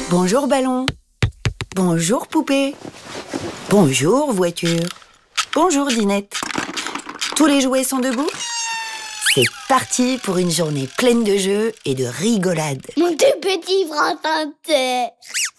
Bonjour ballon. Bonjour poupée. Bonjour voiture. Bonjour dinette. Tous les jouets sont debout? C'est parti pour une journée pleine de jeux et de rigolade. Mon tout petit bras teinté.